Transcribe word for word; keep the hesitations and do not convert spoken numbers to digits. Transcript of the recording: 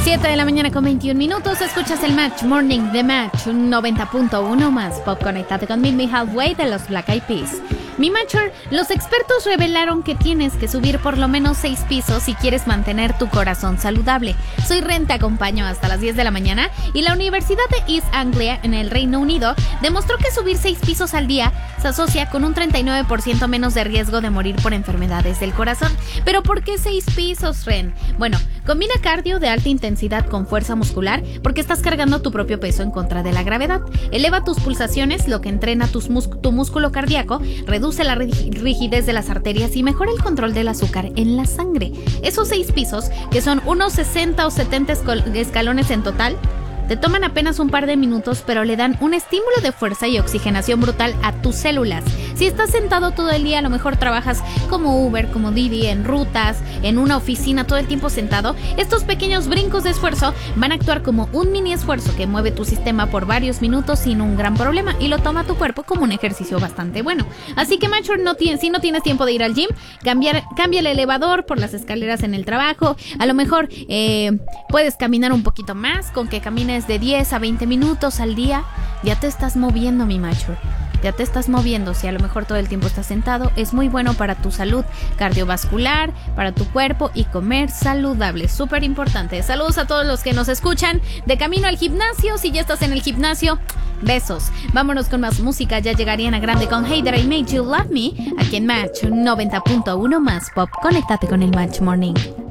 siete de la mañana con veintiún minutos. Escuchas el Match Morning de Match noventa punto uno más Pop. Conectate con Meet Me Halfway de los Black Eyed Peas. Mi Matcher, los expertos revelaron que tienes que subir por lo menos seis pisos si quieres mantener tu corazón saludable. Soy Ren, te acompaño hasta las diez de la mañana y la Universidad de East Anglia en el Reino Unido demostró que subir seis pisos al día se asocia con un treinta y nueve por ciento menos de riesgo de morir por enfermedades del corazón. ¿Pero por qué seis pisos, Ren? Bueno, combina cardio de alta intensidad con fuerza muscular porque estás cargando tu propio peso en contra de la gravedad. Eleva tus pulsaciones, lo que entrena tus mus- tu músculo cardíaco, reduce la rigidez de las arterias y mejora el control del azúcar en la sangre. Esos seis pisos, que son unos sesenta o setenta escalones en total, te toman apenas un par de minutos, pero le dan un estímulo de fuerza y oxigenación brutal a tus células. Si estás sentado todo el día, a lo mejor trabajas como Uber, como Didi, en rutas, en una oficina, todo el tiempo sentado, estos pequeños brincos de esfuerzo van a actuar como un mini esfuerzo que mueve tu sistema por varios minutos sin un gran problema y lo toma tu cuerpo como un ejercicio bastante bueno. Así que, macho, no tiene, si no tienes tiempo de ir al gym, cambiar, cambia el elevador por las escaleras en el trabajo. A lo mejor eh, puedes caminar un poquito más, con que camines de diez a veinte minutos al día, ya te estás moviendo, mi macho. Ya te estás moviendo. Si a lo mejor todo el tiempo estás sentado, es muy bueno para tu salud cardiovascular, para tu cuerpo y comer saludable. Súper importante. Saludos a todos los que nos escuchan de camino al gimnasio. Si ya estás en el gimnasio, besos. Vámonos con más música. Ya llega Ariana Grande con Hey That I Made You Love Me aquí en Match noventa punto uno más Pop. Conéctate con el Match Morning.